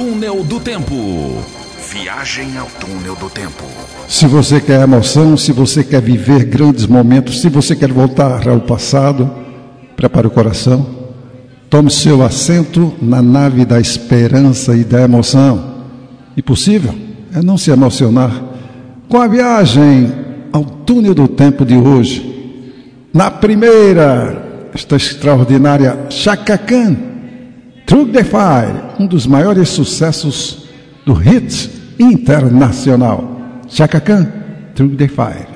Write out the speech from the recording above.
Túnel do Tempo. Viagem ao Túnel do Tempo. Se você quer emoção, se você quer viver grandes momentos, se você quer voltar ao passado, prepare o coração. Tome seu assento na nave da esperança e da emoção. Impossível é não se emocionar com a viagem ao Túnel do Tempo de hoje. Na primeira, esta extraordinária Chaka Khan, Through the Fire, um dos maiores sucessos do hit internacional. Chaka Khan, Through the Fire.